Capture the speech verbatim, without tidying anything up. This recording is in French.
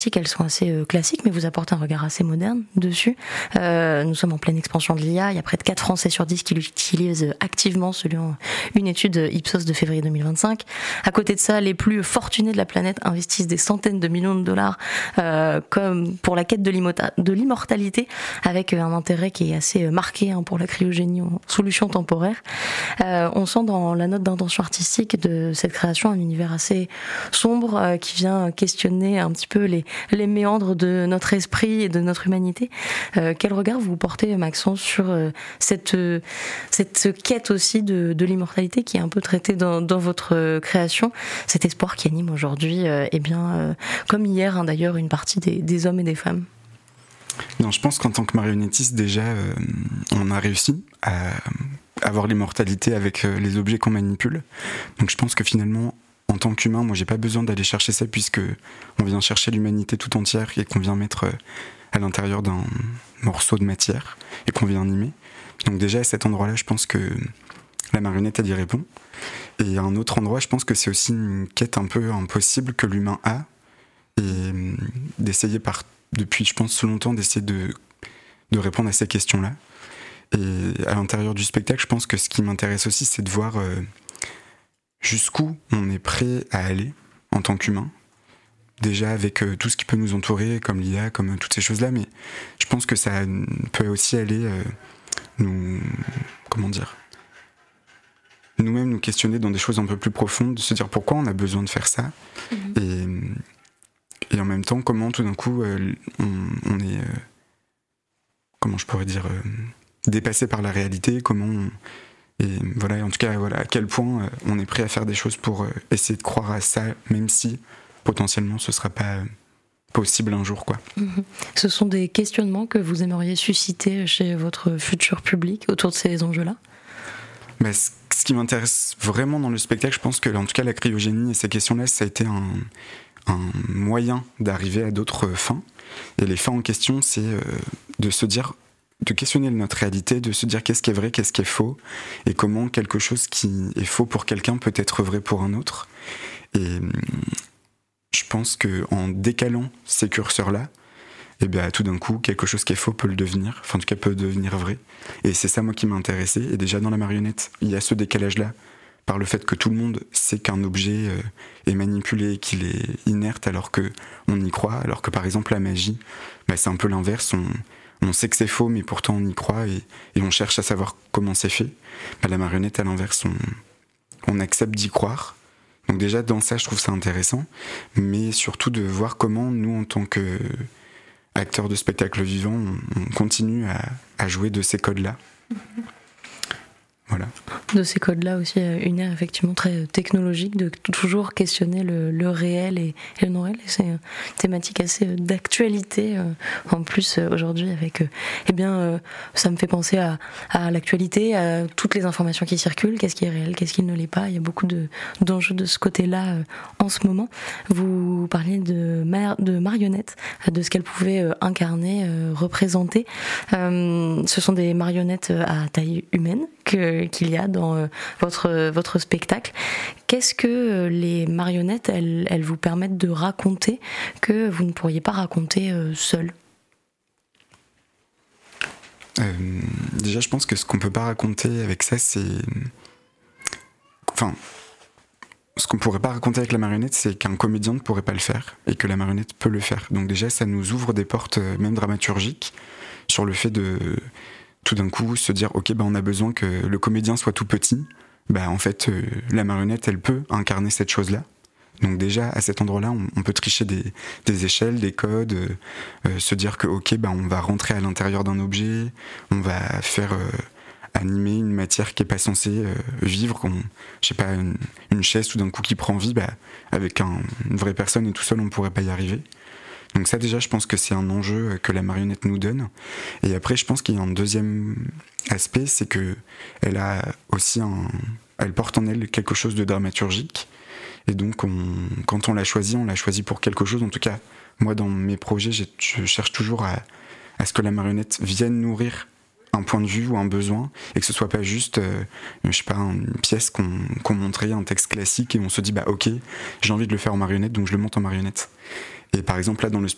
qu'elles sont assez euh, classiques, mais vous apportez un regard assez moderne dessus. Euh, nous sommes en pleine expansion de l'I A. Il y a près de quatre Français sur dix qui l'utilisent activement, selon une étude Ipsos de février deux mille vingt-cinq. À côté de ça, les plus fortunés de la planète investissent des centaines de millions de dollars euh, comme pour la quête de, de l'immortalité, avec un intérêt qui est assez marqué hein, pour la cryogénie en solution temporaire. Euh, on sent dans la note d'intention artistique de cette création un univers assez sombre euh, qui vient questionner un petit peu les les méandres de notre esprit et de notre humanité. Euh, quel regard vous portez, Maxence, sur euh, cette, euh, cette quête aussi de, de l'immortalité qui est un peu traitée dans, dans votre euh, création, cet espoir qui anime aujourd'hui, euh, eh bien, euh, comme hier hein, d'ailleurs, une partie des, des hommes et des femmes? Non, je pense qu'en tant que marionnettiste, déjà, euh, on a réussi à avoir l'immortalité avec euh, les objets qu'on manipule. Donc je pense que finalement, en tant qu'humain, moi j'ai pas besoin d'aller chercher ça puisque on vient chercher l'humanité tout entière et qu'on vient mettre à l'intérieur d'un morceau de matière et qu'on vient animer. Donc déjà à cet endroit-là, je pense que la marionnette elle y répond. Et à un autre endroit, je pense que c'est aussi une quête un peu impossible que l'humain a et d'essayer par depuis je pense longtemps d'essayer de de répondre à ces questions-là. Et à l'intérieur du spectacle, je pense que ce qui m'intéresse aussi, c'est de voir euh, jusqu'où on est prêt à aller en tant qu'humain, déjà avec euh, tout ce qui peut nous entourer, comme l'I A, comme euh, toutes ces choses-là, mais je pense que ça peut aussi aller euh, nous, comment dire, nous-mêmes nous questionner dans des choses un peu plus profondes, de se dire pourquoi on a besoin de faire ça, mmh. et, et en même temps comment tout d'un coup euh, on, on est, euh, comment je pourrais dire, euh, dépassé par la réalité, comment on, et voilà, en tout cas, voilà, à quel point euh, on est prêt à faire des choses pour euh, essayer de croire à ça, même si potentiellement ce sera pas euh, possible un jour, quoi. Mmh. Ce sont des questionnements que vous aimeriez susciter chez votre futur public autour de ces enjeux-là? Bah, ce, ce qui m'intéresse vraiment dans le spectacle, je pense que, en tout cas, la cryogénie et ces questions-là, ça a été un, un moyen d'arriver à d'autres fins. Et les fins en question, c'est euh, de se dire, de questionner notre réalité, de se dire qu'est-ce qui est vrai, qu'est-ce qui est faux, et comment quelque chose qui est faux pour quelqu'un peut être vrai pour un autre. Et je pense qu'en décalant ces curseurs-là, et bien tout d'un coup, quelque chose qui est faux peut le devenir, enfin en tout cas peut devenir vrai. Et c'est ça moi qui m'a intéressé. Et déjà dans la marionnette, il y a ce décalage-là, par le fait que tout le monde sait qu'un objet euh, est manipulé, qu'il est inerte alors qu'on y croit, alors que par exemple la magie, ben, c'est un peu l'inverse, on... On sait que c'est faux, mais pourtant on y croit et, et on cherche à savoir comment c'est fait. Bah, la marionnette, à l'inverse, on, on accepte d'y croire. Donc déjà, dans ça, je trouve ça intéressant. Mais surtout de voir comment, nous, en tant qu'acteurs de spectacle vivant, on, on continue à, à jouer de ces codes-là. Mm-hmm. Voilà. De ces codes-là aussi, une ère effectivement très technologique, de toujours questionner le, le réel et, et le non-réel. Et c'est une thématique assez d'actualité en plus aujourd'hui avec, eh bien, ça me fait penser à, à l'actualité, à toutes les informations qui circulent, qu'est-ce qui est réel, qu'est-ce qui ne l'est pas. Il y a beaucoup de, d'enjeux de ce côté-là en ce moment. Vous parliez de, mar- de marionnettes, de ce qu'elles pouvaient incarner, représenter. Ce sont des marionnettes à taille humaine que qu'il y a dans euh, votre, votre spectacle. Qu'est-ce que euh, les marionnettes, elles, elles vous permettent de raconter que vous ne pourriez pas raconter euh, seul? euh, Déjà, je pense que ce qu'on peut pas raconter avec ça, c'est... Enfin, ce qu'on pourrait pas raconter avec la marionnette, c'est qu'un comédien ne pourrait pas le faire et que la marionnette peut le faire. Donc déjà, ça nous ouvre des portes, même dramaturgiques, sur le fait de... tout d'un coup se dire ok bah on a besoin que le comédien soit tout petit, bah en fait euh, la marionnette elle peut incarner cette chose là. Donc déjà à cet endroit là on, on peut tricher des, des échelles, des codes, euh, euh, se dire que ok bah on va rentrer à l'intérieur d'un objet, on va faire euh, animer une matière qui est pas censée euh, vivre, qu'on, je sais pas, une, une chaise tout d'un coup qui prend vie, bah avec un, une vraie personne et tout seul on pourrait pas y arriver. Donc ça déjà je pense que c'est un enjeu que la marionnette nous donne. Et après je pense qu'il y a un deuxième aspect, c'est que elle a aussi un, elle porte en elle quelque chose de dramaturgique. Et donc on, quand on l'a choisi, on l'a choisi pour quelque chose. En tout cas moi dans mes projets j'ai, je cherche toujours à, à ce que la marionnette vienne nourrir un point de vue ou un besoin, et que ce soit pas juste euh, je sais pas, une pièce qu'on, qu'on montrait, un texte classique et on se dit bah ok j'ai envie de le faire en marionnette donc je le monte en marionnette. Et par exemple là dans le spectacle